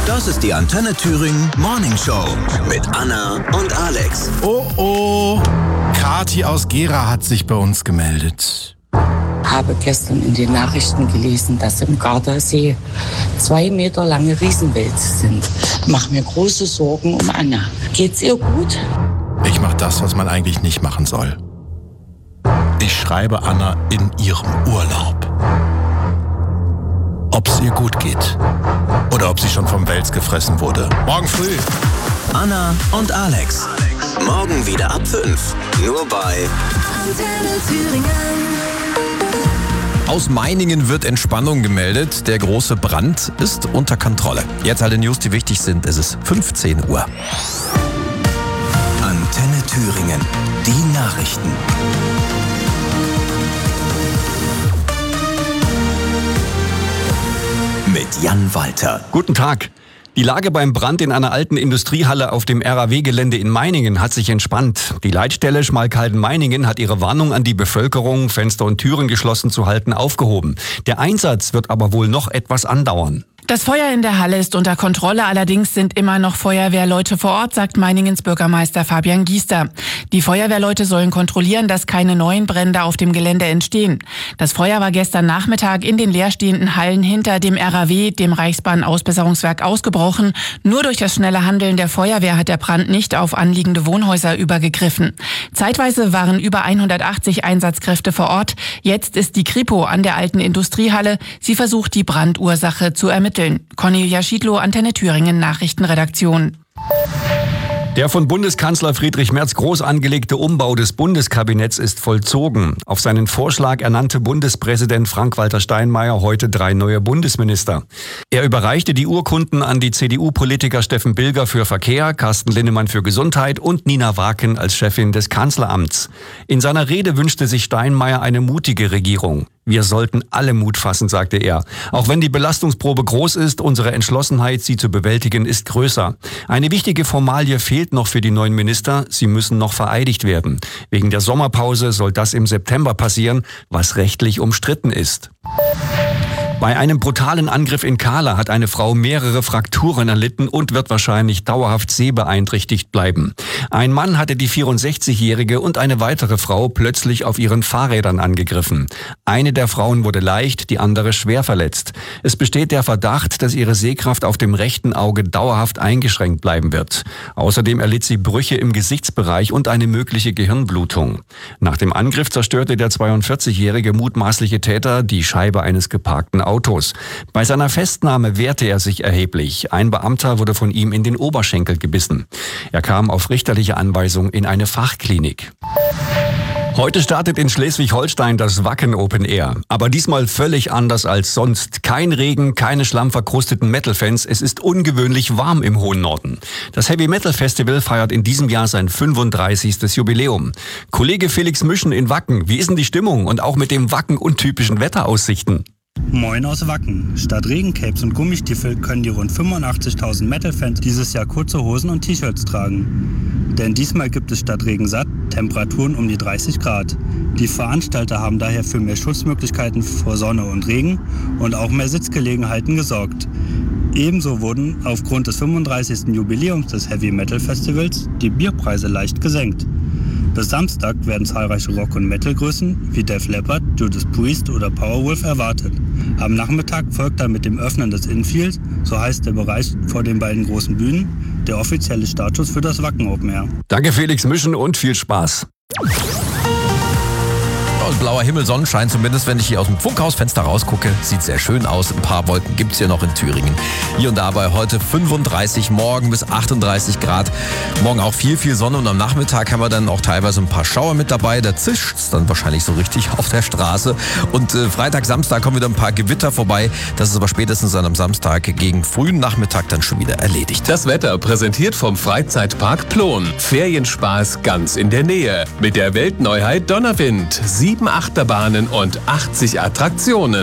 Das ist die Antenne Thüringen Morning Show mit Anna und Alex. Oh, Kathi aus Gera hat sich bei uns gemeldet. Habe gestern in den Nachrichten gelesen, dass im Gardasee 2 Meter lange Riesenwälze sind. Mach mir große Sorgen um Anna. Geht's ihr gut? Ich mache das, was man eigentlich nicht machen soll. Ich schreibe Anna in ihrem Urlaub. Ob es ihr gut geht oder ob sie schon vom Wels gefressen wurde. Morgen früh. Anna und Alex. Morgen wieder ab 5. Nur bei Antenne Thüringen. Aus Meiningen wird Entspannung gemeldet. Der große Brand ist unter Kontrolle. Jetzt alle News, die wichtig sind. Es ist 15 Uhr. Antenne Thüringen. Die Nachrichten. Mit Jan Walter. Guten Tag. Die Lage beim Brand in einer alten Industriehalle auf dem RAW-Gelände in Meiningen hat sich entspannt. Die Leitstelle Schmalkalden-Meiningen hat ihre Warnung an die Bevölkerung, Fenster und Türen geschlossen zu halten, aufgehoben. Der Einsatz wird aber wohl noch etwas andauern. Das Feuer in der Halle ist unter Kontrolle, allerdings sind immer noch Feuerwehrleute vor Ort, sagt Meiningens Bürgermeister Fabian Giester. Die Feuerwehrleute sollen kontrollieren, dass keine neuen Brände auf dem Gelände entstehen. Das Feuer war gestern Nachmittag in den leerstehenden Hallen hinter dem RAW, dem Reichsbahn-Ausbesserungswerk, ausgebrochen. Nur durch das schnelle Handeln der Feuerwehr hat der Brand nicht auf anliegende Wohnhäuser übergegriffen. Zeitweise waren über 180 Einsatzkräfte vor Ort. Jetzt ist die Kripo an der alten Industriehalle. Sie versucht, die Brandursache zu ermitteln. Cornelia Schiedlow, Antenne Thüringen, Nachrichtenredaktion. Der von Bundeskanzler Friedrich Merz groß angelegte Umbau des Bundeskabinetts ist vollzogen. Auf seinen Vorschlag ernannte Bundespräsident Frank-Walter Steinmeier heute 3 neue Bundesminister. Er überreichte die Urkunden an die CDU-Politiker Steffen Bilger für Verkehr, Carsten Linnemann für Gesundheit und Nina Waken als Chefin des Kanzleramts. In seiner Rede wünschte sich Steinmeier eine mutige Regierung. Wir sollten alle Mut fassen, sagte er. Auch wenn die Belastungsprobe groß ist, unsere Entschlossenheit, sie zu bewältigen, ist größer. Eine wichtige Formalie fehlt noch für die neuen Minister. Sie müssen noch vereidigt werden. Wegen der Sommerpause soll das im September passieren, was rechtlich umstritten ist. Bei einem brutalen Angriff in Kahla hat eine Frau mehrere Frakturen erlitten und wird wahrscheinlich dauerhaft sehbeeinträchtigt bleiben. Ein Mann hatte die 64-Jährige und eine weitere Frau plötzlich auf ihren Fahrrädern angegriffen. Eine der Frauen wurde leicht, die andere schwer verletzt. Es besteht der Verdacht, dass ihre Sehkraft auf dem rechten Auge dauerhaft eingeschränkt bleiben wird. Außerdem erlitt sie Brüche im Gesichtsbereich und eine mögliche Gehirnblutung. Nach dem Angriff zerstörte der 42-jährige mutmaßliche Täter die Scheibe eines geparkten Autos. Bei seiner Festnahme wehrte er sich erheblich. Ein Beamter wurde von ihm in den Oberschenkel gebissen. Er kam auf richterliche Anweisung in eine Fachklinik. Heute startet in Schleswig-Holstein das Wacken Open Air. Aber diesmal völlig anders als sonst. Kein Regen, keine schlammverkrusteten Metal-Fans. Es ist ungewöhnlich warm im hohen Norden. Das Heavy Metal Festival feiert in diesem Jahr sein 35. Jubiläum. Kollege Felix Müschen in Wacken, wie ist denn die Stimmung und auch mit dem Wacken untypischen Wetteraussichten? Moin aus Wacken. Statt Regencapes und Gummistiefel können die rund 85.000 Metal-Fans dieses Jahr kurze Hosen und T-Shirts tragen. Denn diesmal gibt es statt Regen satt Temperaturen um die 30 Grad. Die Veranstalter haben daher für mehr Schutzmöglichkeiten vor Sonne und Regen und auch mehr Sitzgelegenheiten gesorgt. Ebenso wurden aufgrund des 35. Jubiläums des Heavy Metal Festivals die Bierpreise leicht gesenkt. Bis Samstag werden zahlreiche Rock- und Metal-Größen wie Def Leppard, Judas Priest oder Powerwolf erwartet. Am Nachmittag folgt dann mit dem Öffnen des Infields, so heißt der Bereich vor den beiden großen Bühnen, der offizielle Startschuss für das Wacken Open Air. Danke Felix Müschen und viel Spaß. Blauer Himmel, Sonnenschein, zumindest wenn ich hier aus dem Funkhausfenster rausgucke. Sieht sehr schön aus. Ein paar Wolken gibt's hier noch in Thüringen. Hier und da bei heute 35, morgen bis 38 Grad. Morgen auch viel Sonne und am Nachmittag haben wir dann auch teilweise ein paar Schauer mit dabei. Da zischt's dann wahrscheinlich so richtig auf der Straße. Und Freitag, Samstag kommen wieder ein paar Gewitter vorbei. Das ist aber spätestens dann am Samstag gegen frühen Nachmittag dann schon wieder erledigt. Das Wetter präsentiert vom Freizeitpark Plon. Ferienspaß ganz in der Nähe. Mit der Weltneuheit Donnerwind. 7 Achterbahnen und 80 Attraktionen.